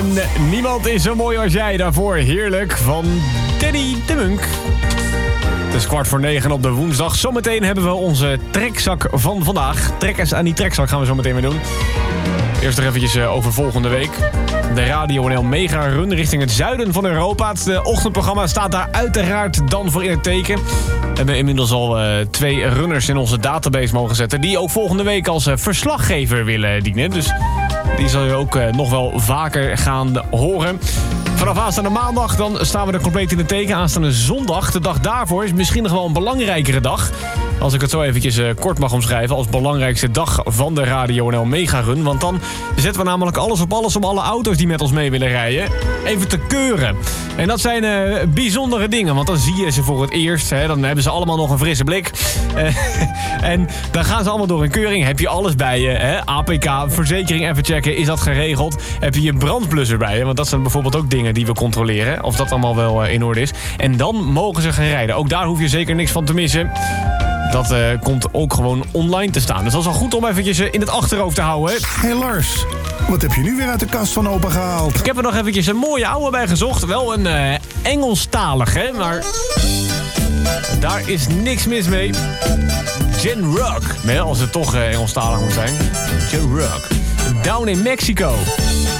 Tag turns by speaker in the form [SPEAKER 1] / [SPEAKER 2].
[SPEAKER 1] En niemand is zo mooi als jij. Daarvoor heerlijk van Danny de Munk. Het is 8:45 op de woensdag. Zometeen hebben we onze trekzak van vandaag. Trekkers aan die trekzak gaan we zo meteen weer doen. Eerst nog eventjes over volgende week. De Radio NL Mega Run richting het zuiden van Europa. Het ochtendprogramma staat daar uiteraard dan voor in het teken. We hebben inmiddels al 2 runners in onze database mogen zetten... die ook volgende week als verslaggever willen dienen. Dus die zal je ook nog wel vaker gaan horen. Vanaf aanstaande maandag dan staan we er compleet in het teken. Aanstaande zondag, de dag daarvoor, is misschien nog wel een belangrijkere dag. Als ik het zo eventjes kort mag omschrijven... als belangrijkste dag van de Radio NL Mega Run. Want dan zetten we namelijk alles op alles om alle auto's die met ons mee willen rijden... even te keuren. En dat zijn bijzondere dingen, want dan zie je ze voor het eerst. Hè, dan hebben ze allemaal nog een frisse blik. En dan gaan ze allemaal door een keuring. Heb je alles bij je, hè? APK, verzekering even checken, is dat geregeld? Heb je je brandblusser bij je? Want dat zijn bijvoorbeeld ook dingen die we controleren. Of dat allemaal wel in orde is. En dan mogen ze gaan rijden. Ook daar hoef je zeker niks van te missen. Dat komt ook gewoon online te staan. Dus dat is wel goed om eventjes in het achterhoofd te houden.
[SPEAKER 2] Hey Lars, wat heb je nu weer uit de kast van opa gehaald?
[SPEAKER 1] Ik heb er nog eventjes een mooie oude bij gezocht. Wel een Engelstalig, hè. Maar daar is niks mis mee. Jen Rock. Als het toch Engelstalig moet zijn. Jen Rock. Down in Mexico.